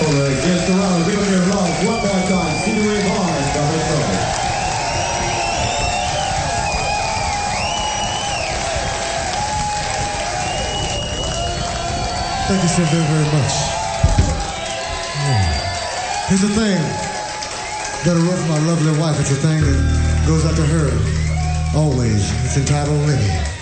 for the Against the Road. Give them your love one more time. Stevie Ray Vaughan, double trouble. Thank you so very, very much. Here's the thing that I wrote for my lovely wife. It's a thing that goes out to her always. It's entitled Lenny.